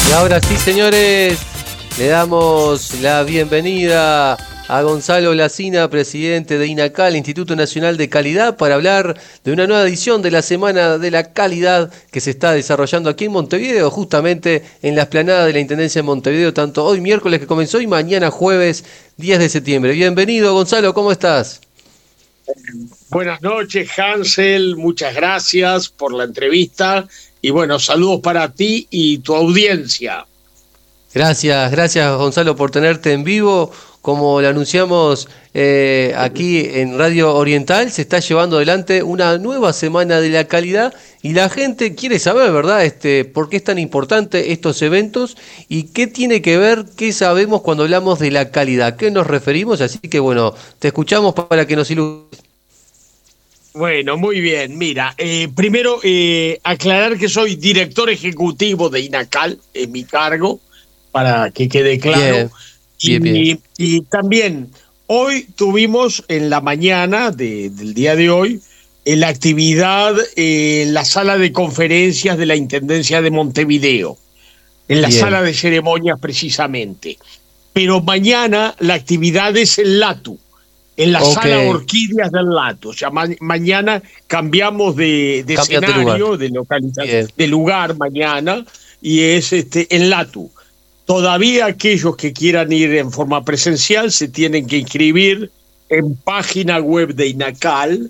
Y ahora sí, señores, le damos la bienvenida a Gonzalo Lacina, presidente de INACAL, Instituto Nacional de Calidad, para hablar de una nueva edición de la Semana de la Calidad que se está desarrollando aquí en Montevideo, justamente en la explanada de la Intendencia de Montevideo, tanto hoy miércoles que comenzó y mañana jueves 10 de septiembre. Bienvenido, Gonzalo, ¿cómo estás? Buenas noches, Hansel, muchas gracias por la entrevista y bueno, saludos para ti y tu audiencia. Gracias Gonzalo por tenerte en vivo. Como lo anunciamos aquí en Radio Oriental, se está llevando adelante una nueva Semana de la Calidad y la gente quiere saber, ¿verdad? ¿Por qué es tan importante estos eventos y qué tiene que ver, qué sabemos cuando hablamos de la calidad? ¿A qué nos referimos? Así que bueno, te escuchamos para que nos ilustres. Bueno, muy bien. Mira, primero aclarar que soy director ejecutivo de INACAL, en mi cargo, para que quede claro. Bien. Y también hoy tuvimos en la mañana del día de hoy la actividad en la sala de conferencias de la Intendencia de Montevideo, en la sala de ceremonias precisamente. Pero mañana la actividad es en Latu, en la sala Orquídeas del Latu. O sea, mañana cambiamos de escenario, de localización, de lugar mañana, y es en Latu. Todavía aquellos que quieran ir en forma presencial se tienen que inscribir en página web de INACAL,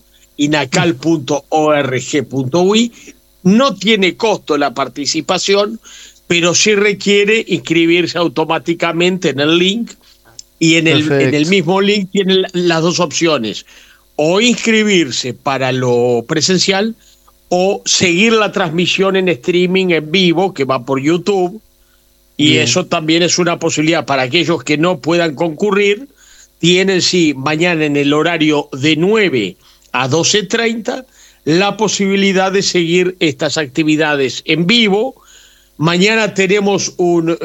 inacal.org.uy. No tiene costo la participación, pero sí requiere inscribirse automáticamente en el link, y en el mismo link tienen las dos opciones: o inscribirse para lo presencial o seguir la transmisión en streaming en vivo que va por YouTube. Y eso también es una posibilidad para aquellos que no puedan concurrir. Tienen, mañana en el horario de 9 a 12:30, la posibilidad de seguir estas actividades en vivo. Mañana tenemos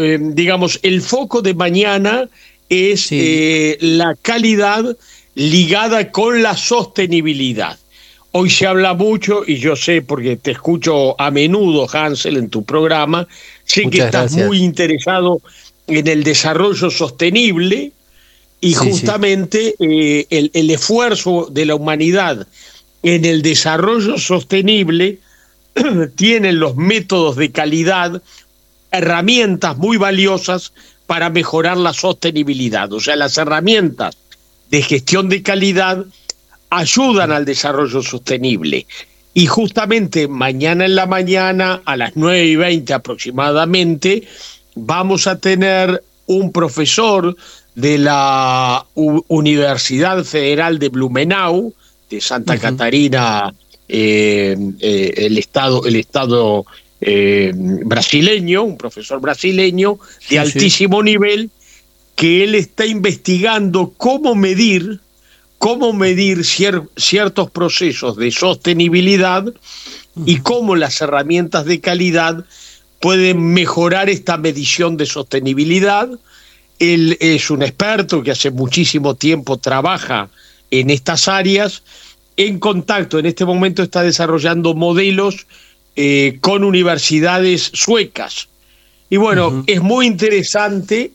el foco de mañana es la calidad ligada con la sostenibilidad. Hoy se habla mucho, y yo sé porque te escucho a menudo, Hansel, en tu programa, sé que estás muy interesado en el desarrollo sostenible y justamente el esfuerzo de la humanidad en el desarrollo sostenible tienen los métodos de calidad, herramientas muy valiosas para mejorar la sostenibilidad. O sea, las herramientas de gestión de calidad ayudan al desarrollo sostenible. Y justamente mañana en la mañana, a las 9:20 aproximadamente, vamos a tener un profesor de la Universidad Federal de Blumenau, de Santa Catarina, el estado brasileño, un profesor brasileño de altísimo nivel, que él está investigando cómo medir ciertos procesos de sostenibilidad y cómo las herramientas de calidad pueden mejorar esta medición de sostenibilidad. Él es un experto que hace muchísimo tiempo trabaja en estas áreas. En contacto, en este momento está desarrollando modelos con universidades suecas. Y bueno, es muy interesante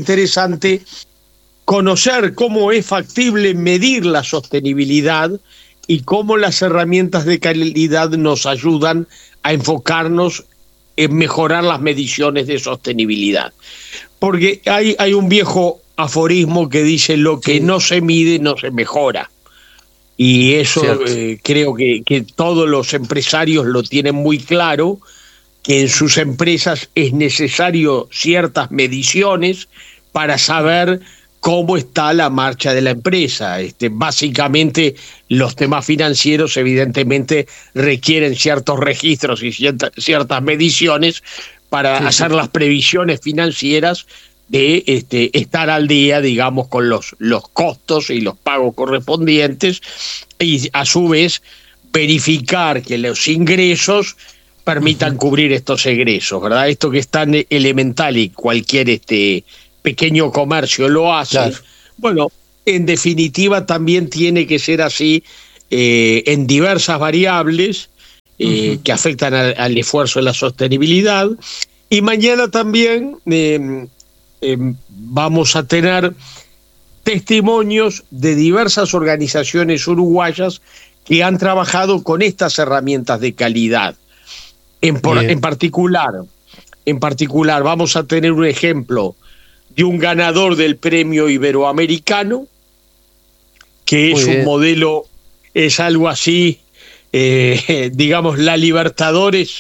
conocer cómo es factible medir la sostenibilidad y cómo las herramientas de calidad nos ayudan a enfocarnos en mejorar las mediciones de sostenibilidad. Porque hay un viejo aforismo que dice: lo que no se mide no se mejora. Y eso creo que todos los empresarios lo tienen muy claro, que en sus empresas es necesario ciertas mediciones para saber cómo está la marcha de la empresa. Básicamente los temas financieros evidentemente requieren ciertos registros y ciertas mediciones para hacer las previsiones financieras de estar al día, digamos, con los costos y los pagos correspondientes, y a su vez verificar que los ingresos permitan cubrir estos egresos, ¿verdad? Esto que es tan elemental y cualquier pequeño comercio lo hace. Claro. Bueno, en definitiva también tiene que ser así en diversas variables que afectan al esfuerzo de la sostenibilidad. Y mañana también vamos a tener testimonios de diversas organizaciones uruguayas que han trabajado con estas herramientas de calidad. En particular, vamos a tener un ejemplo de un ganador del premio iberoamericano, que es un modelo, es algo así, digamos, la Libertadores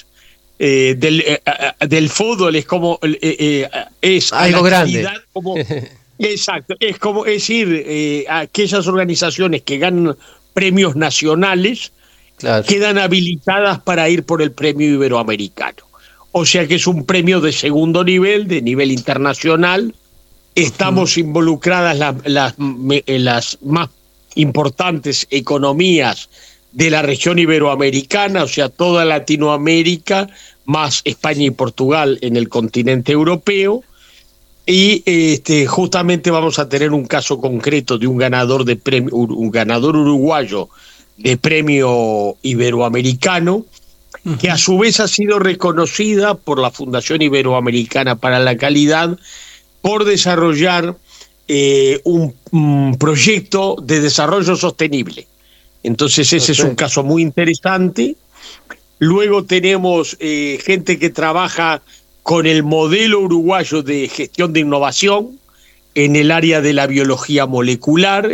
del fútbol, es como es algo grande. Como, exacto, es decir, aquellas organizaciones que ganan premios nacionales, claro, quedan habilitadas para ir por el premio iberoamericano. O sea que es un premio de segundo nivel, de nivel internacional. Estamos involucradas las más importantes economías de la región iberoamericana, o sea, toda Latinoamérica, más España y Portugal en el continente europeo. Y justamente vamos a tener un caso concreto de un ganador de premio, un ganador uruguayo de premio iberoamericano, que a su vez ha sido reconocida por la Fundación Iberoamericana para la Calidad por desarrollar un proyecto de desarrollo sostenible. Entonces ese es un caso muy interesante. Luego tenemos gente que trabaja con el modelo uruguayo de gestión de innovación en el área de la biología molecular.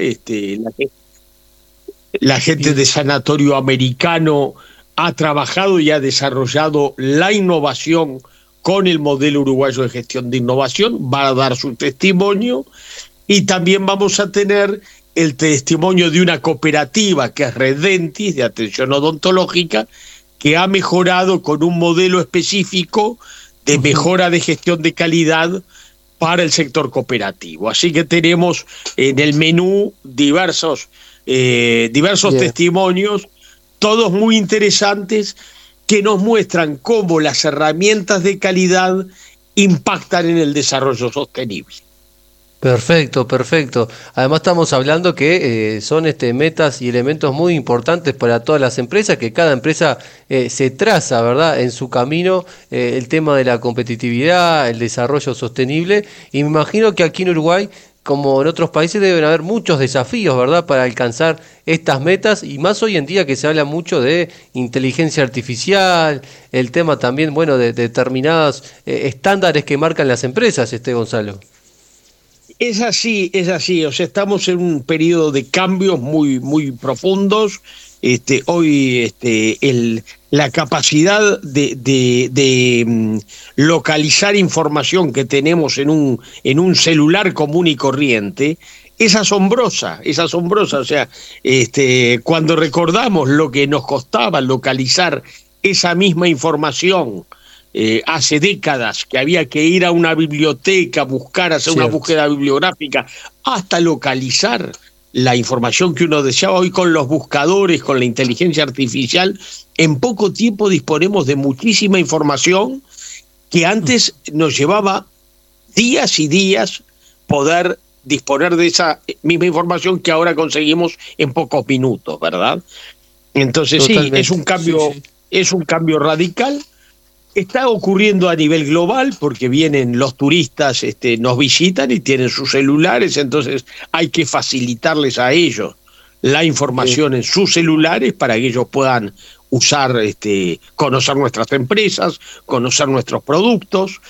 La gente de Sanatorio Americano ha trabajado y ha desarrollado la innovación con el modelo uruguayo de gestión de innovación, va a dar su testimonio, y también vamos a tener el testimonio de una cooperativa que es Redentis, de atención odontológica, que ha mejorado con un modelo específico de mejora de gestión de calidad para el sector cooperativo. Así que tenemos en el menú diversos testimonios, todos muy interesantes, que nos muestran cómo las herramientas de calidad impactan en el desarrollo sostenible. Perfecto, perfecto. Además estamos hablando que son metas y elementos muy importantes para todas las empresas, que cada empresa se traza, ¿verdad?, en su camino, el tema de la competitividad, el desarrollo sostenible, y me imagino que aquí en Uruguay, como en otros países, deben haber muchos desafíos, ¿verdad?, para alcanzar estas metas, y más hoy en día que se habla mucho de inteligencia artificial, el tema también, bueno, de determinados estándares que marcan las empresas, Gonzalo. Es así, o sea, estamos en un periodo de cambios muy, muy profundos. Hoy la capacidad de localizar información que tenemos en un celular común y corriente es asombrosa, o sea, cuando recordamos lo que nos costaba localizar esa misma información hace décadas, que había que ir a una biblioteca, buscar, hacer una búsqueda bibliográfica, hasta localizar la información que uno deseaba. Hoy con los buscadores, con la inteligencia artificial, en poco tiempo disponemos de muchísima información que antes nos llevaba días y días poder disponer de esa misma información que ahora conseguimos en pocos minutos, ¿verdad? Entonces totalmente. Sí, es un cambio radical. Está ocurriendo a nivel global porque vienen los turistas, nos visitan y tienen sus celulares, entonces hay que facilitarles a ellos la información en sus celulares para que ellos puedan usar, conocer nuestras empresas, conocer nuestros productos.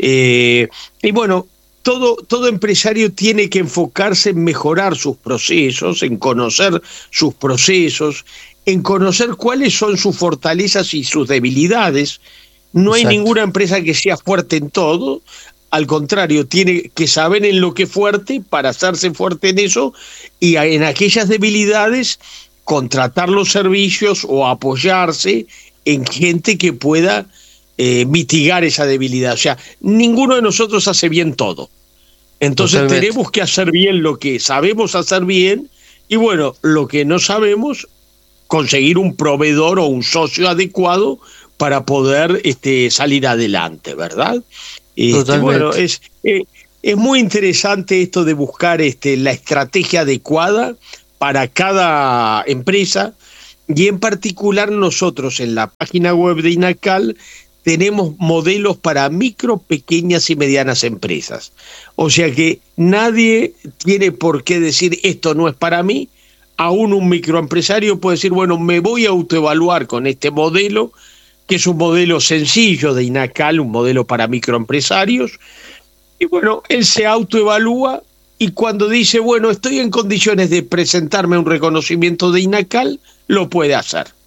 Y bueno, todo empresario tiene que enfocarse en mejorar sus procesos, en conocer sus procesos, en conocer cuáles son sus fortalezas y sus debilidades. No hay ninguna empresa que sea fuerte en todo, al contrario, tiene que saber en lo que es fuerte para hacerse fuerte en eso, y en aquellas debilidades contratar los servicios o apoyarse en gente que pueda mitigar esa debilidad. O sea, ninguno de nosotros hace bien todo. Entonces totalmente. Tenemos que hacer bien lo que sabemos hacer bien, y bueno, lo que no sabemos, conseguir un proveedor o un socio adecuado para poder salir adelante, ¿verdad? Bueno, es muy interesante esto de buscar la estrategia adecuada para cada empresa, y en particular nosotros en la página web de INACAL tenemos modelos para micro, pequeñas y medianas empresas. O sea que nadie tiene por qué decir esto no es para mí. Aún un microempresario puede decir, bueno, me voy a autoevaluar con este modelo, que es un modelo sencillo de INACAL, un modelo para microempresarios. Y bueno, él se autoevalúa y cuando dice, bueno, estoy en condiciones de presentarme a un reconocimiento de INACAL, lo puede hacer.